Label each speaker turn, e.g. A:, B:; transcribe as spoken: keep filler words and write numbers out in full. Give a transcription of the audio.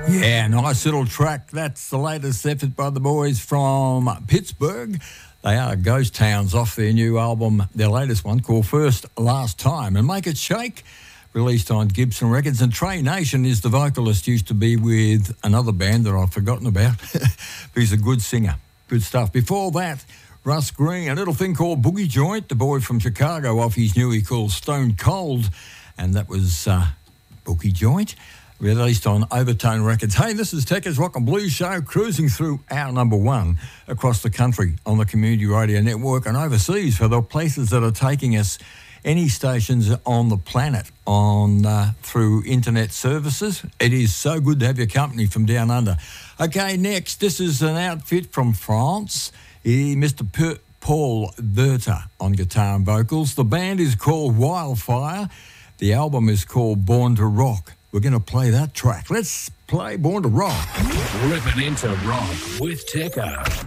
A: Yeah, nice little track. That's the latest effort by the boys from Pittsburgh. They are Ghost Towns off their new album, their latest one called First Last Time. And Make It Shake, released on Gibson Records. And Trey Nation is the vocalist, used to be with another band that I've forgotten about. He's a good singer. Good stuff. Before that, Russ Green, a little thing called Boogie Joint, the boy from Chicago off his new he called Stone Cold. And that was uh, Boogie Joint, released on Overtone Records. Hey, this is Tekka's Rock and Blues Show, cruising through our number one across the country on the Community Radio Network and overseas for the places that are taking us, any stations on the planet on uh, through internet services. It is so good to have your company from down under. Okay, next, this is an outfit from France. He, Mister P- Paul Berta on guitar and vocals. The band is called Wildfire. The album is called Born to Rock. We're going to play that track. Let's play Born to Rock.
B: Ripping into rock with Tekka.